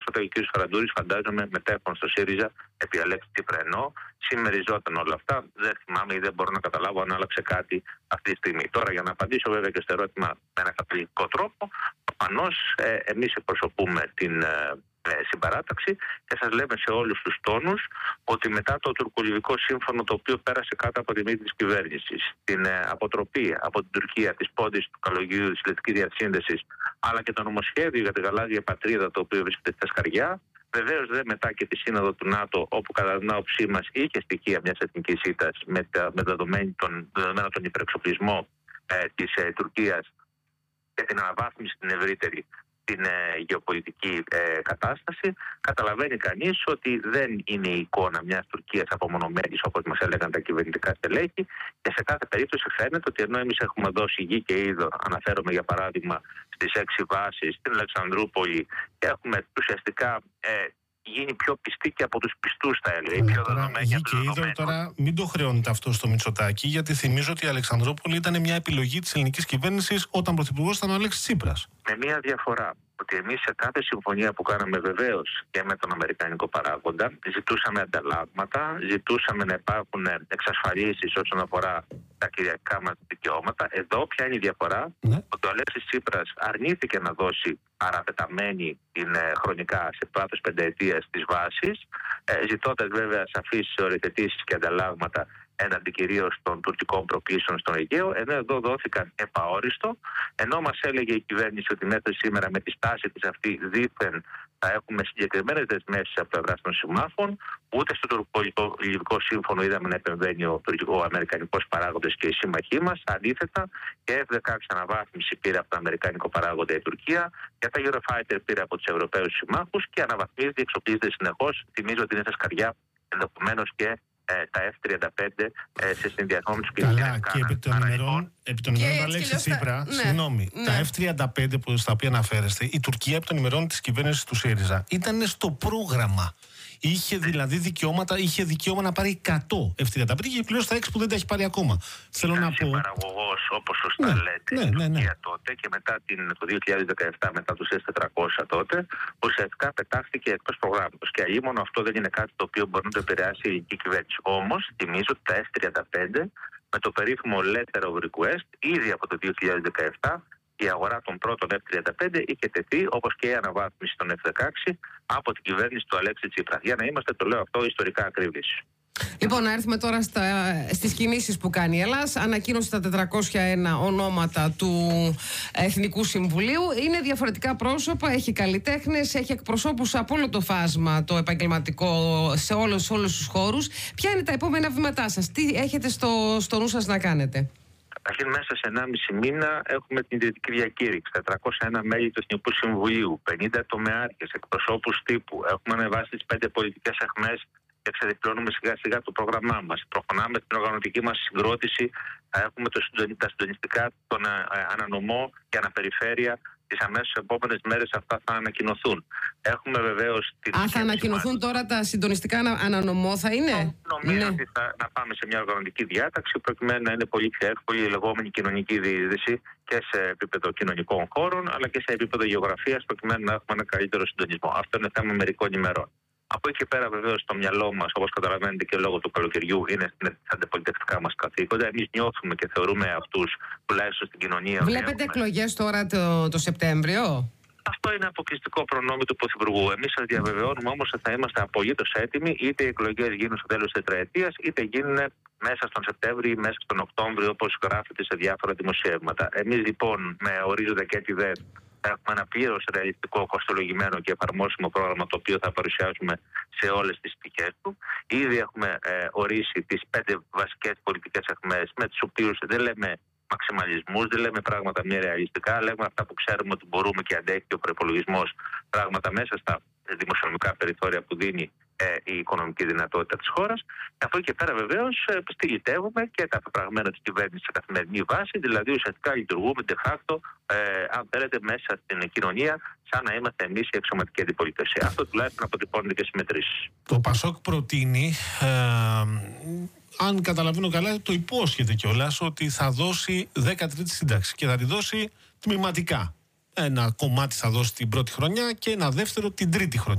Οπότε ο κ. Φαραντούρης, φαντάζομαι, μετέχον στο ΣΥΡΙΖΑ επί Αλέξη Τσίπρα, ενώ συμμεριζόταν όλα αυτά. Δεν θυμάμαι ή δεν μπορώ να καταλάβω αν άλλαξε κάτι αυτή τη στιγμή. Τώρα, για να απαντήσω βέβαια και στο ερώτημα με ένα καταπληκτικό τρόπο, προφανώς εμείς εκπροσωπούμε την συμπαράταξη και σας λέμε σε όλους τους τόνους ότι μετά το τουρκολιβικό σύμφωνο, το οποίο πέρασε κάτω από τη μύτη της κυβέρνησης, την αποτροπή από την Τουρκία της πόντης του καλογίου της Λευκής Διασύνδεσης, αλλά και το νομοσχέδιο για τη γαλάζια πατρίδα, το οποίο βρίσκεται στα σκαριά, βεβαίως δε μετά και τη σύνοδο του ΝΑΤΟ, όπου κατά την άποψή μας είχε στοιχεία μιας εθνικής ήττας με δεδομένο τον υπερεξοπλισμό της Τουρκίας και την αναβάθμιση την ευρύτερη την γεωπολιτική κατάσταση, καταλαβαίνει κανείς ότι δεν είναι η εικόνα μιας Τουρκίας απομονωμένης, όπως μας έλεγαν τα κυβερνητικά στελέχη, και σε κάθε περίπτωση φαίνεται ότι ενώ εμείς έχουμε δώσει γη και είδο, αναφέρομαι για παράδειγμα στις 6 βάσεις στην Αλεξανδρούπολη, και έχουμε ουσιαστικά γίνει πιο πιστοί και από τους πιστούς, θα έλεγα. Πιο γη και είδο, τώρα μην το χρεώνετε αυτό στο Μητσοτάκη, γιατί θυμίζω ότι η Αλεξανδρούπολη ήταν μια επιλογή της ελληνικής κυβέρνησης όταν πρωθυπουργός ήταν ο Αλέξης Τσίπρας. Με μια διαφορά. Ότι εμείς σε κάθε συμφωνία που κάναμε, βεβαίως και με τον αμερικανικό παράγοντα, ζητούσαμε ανταλλάγματα, ζητούσαμε να υπάρχουν εξασφαλίσεις όσον αφορά τα κυριαρχικά μας δικαιώματα. Εδώ ποια είναι η διαφορά? Ότι ο Αλέξης Τσίπρας αρνήθηκε να δώσει παραπεταμένη την χρονικά σε βάθος 5 ετίας τις βάσεις, ζητώντας βέβαια σαφείς οριοθετήσεις και ανταλλάγματα έναντι κυρίως των τουρκικών προκλήσεων στον Αιγαίο, ενώ εδώ δόθηκαν επαόριστο, ενώ μας έλεγε η κυβέρνηση ότι μέχρι σήμερα με τη στάση της αυτή δήθεν θα έχουμε συγκεκριμένες δεσμεύσεις από πλευρά των συμμάχων, ούτε στο τουρκο-λιβικό σύμφωνο είδαμε να επεμβαίνει ο αμερικανικός παράγοντας και οι σύμμαχοί μας. Αντίθετα, και F-16 αναβάθμιση πήρε από τον αμερικανικό παράγοντα η Τουρκία, και τα Eurofighter πήρε από τους Ευρωπαίους συμμάχους και αναβαθμίζεται, εξοπλίζεται συνεχώς. Θυμίζω ότι είναι στα σκαριά ενδεχομένως και τα F-35 σε συνδυασμό με τους πυρηνικές. Καλά, και επί των ημερών του Αλέξη Τσίπρα, συγγνώμη, τα F-35 στα οποία αναφέρεστε, η Τουρκία επί των ημερών της κυβέρνησης του ΣΥΡΙΖΑ ήταν στο πρόγραμμα. Είχε δηλαδή δικαίωμα να πάρει 100 F-35 και πλέον στα 6 που δεν τα έχει πάρει ακόμα. Θέλω να πω. Παραγωγός, όπως σωστά λέτε, η Τουρκία τότε και μετά το 2017, μετά τους S-400 τότε, ουσιαστικά πετάχτηκε εκτός προγράμματος. Και αλλήμον αυτό δεν είναι κάτι το οποίο μπορεί να το επηρεάσει η ελληνική κυβέρνηση. Όμως, θυμίζω ότι τα F-35 με το περίφημο letter of request ήδη από το 2017. Η αγορά των πρώτων F-35 είχε τεθεί, όπως και η αναβάθμιση των F-16 από την κυβέρνηση του Αλέξη Τσίπρα. Για να είμαστε, το λέω αυτό, ιστορικά ακρίβειες. Λοιπόν, να έρθουμε τώρα στις κινήσεις που κάνει η Ελλάς. Ανακοίνωσε τα 401 ονόματα του Εθνικού Συμβουλίου. Είναι διαφορετικά πρόσωπα, έχει καλλιτέχνες, έχει εκπροσώπους από όλο το φάσμα το επαγγελματικό σε όλους τους χώρους. Ποια είναι τα επόμενα βήματά σας? Τι έχετε στο νου σας να κάνετε? Αρχήν μέσα σε 1,5 μήνα έχουμε την ιδρυτική διακήρυξη. 401 μέλη του Εθνικού Συμβουλίου, 50 τομεάρχες, εκπροσώπους τύπου. Έχουμε ανεβάσει τις 5 πολιτικές αιχμές και εξεδιπλώνουμε σιγά σιγά το πρόγραμμά μας. Προχωράμε την οργανωτική μας συγκρότηση. Έχουμε τα συντονιστικά, τον ανανομό και αναπεριφέρεια. Τις αμέσως επόμενες μέρες αυτά θα ανακοινωθούν. Έχουμε βεβαίως την. Θα ανακοινωθούν τώρα τα συντονιστικά ανανομό, θα είναι? Νομίζω ότι να πάμε σε μια οργανωτική διάταξη προκειμένου να είναι πολύ πιο εύκολη η λεγόμενη κοινωνική διείσδυση και σε επίπεδο κοινωνικών χώρων, αλλά και σε επίπεδο γεωγραφίας, προκειμένου να έχουμε ένα καλύτερο συντονισμό. Αυτό είναι θέμα μερικών ημερών. Από εκεί και πέρα, βεβαίως, στο μυαλό μας, όπως καταλαβαίνετε και λόγω του καλοκαιριού, είναι στα αντιπολιτευτικά μας καθήκοντα. Εμείς νιώθουμε και θεωρούμε αυτούς, τουλάχιστον στην κοινωνία. Βλέπετε εκλογές τώρα το Σεπτέμβριο? Αυτό είναι αποκλειστικό προνόμιο του Πρωθυπουργού. Εμείς σας διαβεβαιώνουμε όμως ότι θα είμαστε απολύτως έτοιμοι, είτε οι εκλογές γίνουν στο τέλος της τετραετίας, είτε γίνουν μέσα στον Σεπτέμβριο ή μέσα στον Οκτώβριο, όπως γράφεται σε διάφορα δημοσιεύματα. Εμείς λοιπόν, με ορίζοντα και τη ΔΕΔ, έχουμε ένα πλήρως ρεαλιστικό, κοστολογημένο και εφαρμόσιμο πρόγραμμα, το οποίο θα παρουσιάσουμε σε όλες τις πτυχές του. Ήδη έχουμε ορίσει τις 5 βασικές πολιτικές αιχμές, με τις οποίες δεν λέμε μαξιμαλισμούς, δεν λέμε πράγματα μη ρεαλιστικά, λέμε αυτά που ξέρουμε ότι μπορούμε και αντέχει ο προϋπολογισμός, πράγματα μέσα στα δημοσιονομικά περιθώρια που δίνει η οικονομική δυνατότητα της χώρας. Και από εκεί και πέρα βεβαίως στυλιτεύουμε και τα πεπραγμένα της κυβέρνησης σε καθημερινή βάση, δηλαδή ουσιαστικά λειτουργούμε de facto, αν θέλετε, μέσα στην κοινωνία, σαν να είμαστε εμείς η αξιωματική αντιπολίτευση. Αυτό τουλάχιστον αποτυπώνεται και στις μετρήσεις. Το ΠΑΣΟΚ προτείνει, αν καταλαβαίνω καλά, το υπόσχεται κιόλας ότι θα δώσει 13η σύνταξη και θα τη δώσει τμηματικά. Ένα κομμάτι θα δώσει την πρώτη χρονιά και ένα δεύτερο την τρίτη χρονιά.